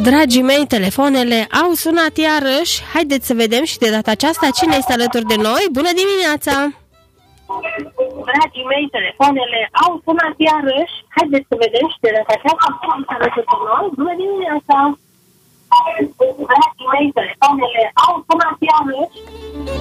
Dragii mei, telefoanele au sunat iarăși. Haideți să vedem și de data aceasta cine este alături de noi. Bună dimineața! Dragii mei, telefoanele au sunat iarăși. Haideți să vedem și de data aceasta cine este alături de noi. Bună dimineața! Dragii mei, telefoanele au sunat iarăși.